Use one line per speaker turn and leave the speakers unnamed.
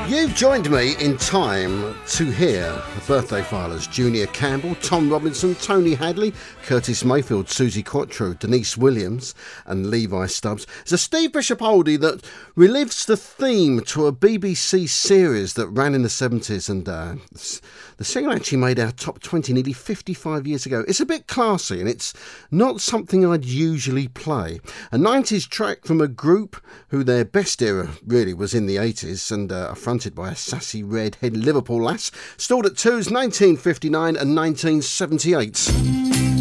You've joined me in time to hear the birthday filers: Junior Campbell, Tom Robinson, Tony Hadley, Curtis Mayfield, Susie Quattro, Denise Williams and Levi Stubbs. It's a Steve Bishop oldie that relives the theme to a BBC series that ran in the 70s, and the single actually made our top 20 nearly 55 years ago. It's a bit classy and it's not something I'd usually play. A 90s track from a group who their best era really was in the 80s and are fronted by a sassy redhead Liverpool lass, stalled at twos 1959 and 1978.